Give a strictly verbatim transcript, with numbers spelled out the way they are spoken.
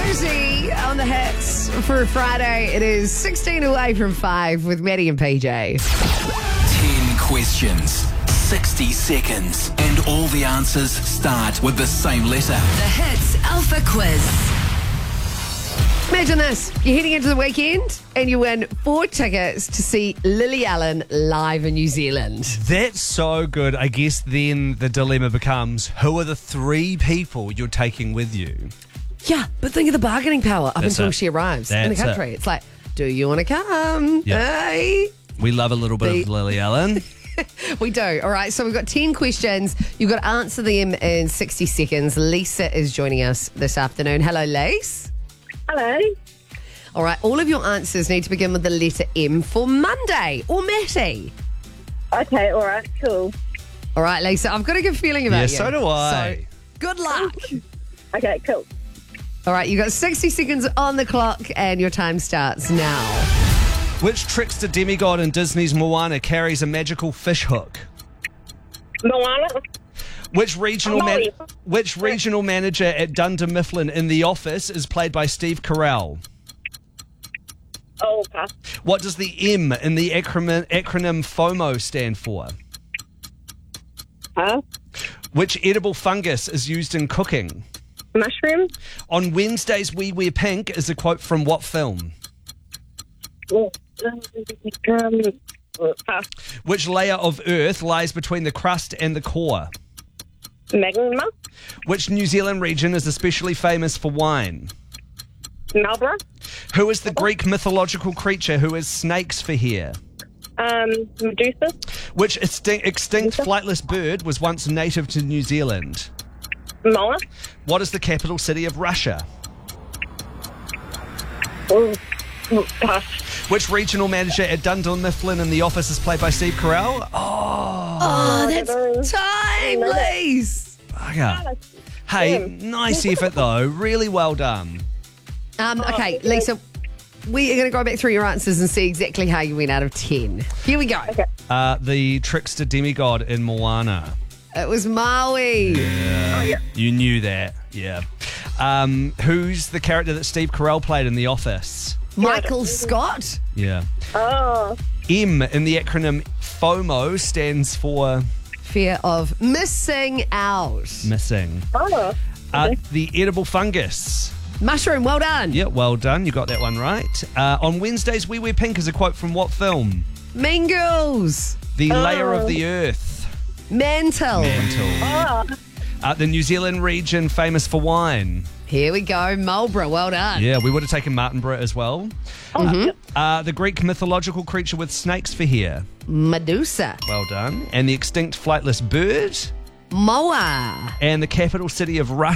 Rosie on the hits for Friday. It is sixteen away from five with Maddie and P J. ten questions, sixty seconds, and all the answers start with the same letter. The Hits Alpha Quiz. Imagine this. You're heading into the weekend and you win four tickets to see Lily Allen live in New Zealand. That's so good. I guess then the dilemma becomes, who are the three people you're taking with you? Yeah, but think of the bargaining power up That's until it. she arrives in the That's country. it. It's like, do you want to come? Yeah. Hey. We love a little bit The- of Lily Allen. We do. All right, so we've got ten questions. You've got to answer them in sixty seconds. Lisa is joining us this afternoon. Hello, Lise. Hello. All right, all of your answers need to begin with the letter M for Monday or Matty. Okay, all right, cool. All right, Lisa, I've got a good feeling about Yeah, you. so do I. So, good luck. Okay, cool. All right, you've got sixty seconds on the clock and your time starts now. Which trickster demigod in Disney's Moana carries a magical fish hook? Moana. Which regional man- Molly. which regional manager at Dunder Mifflin in The Office is played by Steve Carell? Oh, pass. What does the M in the acronym, acronym FOMO stand for? Huh? Which edible fungus is used in cooking? Mushroom. On Wednesdays we wear pink is a quote from what film? Oh, um, pass. Which layer of Earth lies between the crust and the core? Magma. Which New Zealand region is especially famous for wine? Marlborough. Who is the Greek mythological creature who has snakes for hair? Um, Medusa. Which extinct, extinct flightless bird was once native to New Zealand? Moa. What is the capital city of Russia? Oh, pass. Which regional manager at Dunder Mifflin in The Office is played by Steve Carell? Oh, Oh, that's no. time, No. Lise. bugger. Hey, nice effort though. Really well done. Um, okay, thank you. Lisa, we are going to go back through your answers and see exactly how you went out of ten. Here we go. Okay. Uh, the trickster demigod in Moana. It was Maui. You knew that, yeah. Um, who's the character that Steve Carell played in The Office? Michael Scott. Yeah. Oh, M in the acronym FOMO stands for Fear of missing out. missing. oh. Uh, the edible fungus. Mushroom, well done. Yeah, well done. You got that one right. Uh, on Wednesdays, we wear pink is a quote from what film? Mean Girls. The Oh. layer of the earth. Mantle. Mantle. Oh, Uh, the New Zealand region famous for wine. Here we go. Marlborough, well done. Yeah, we would have taken Martinborough as well. Uh, the Greek mythological creature with snakes for hair. Medusa. Well done. And the extinct flightless bird. Moa. And the capital city of Russia.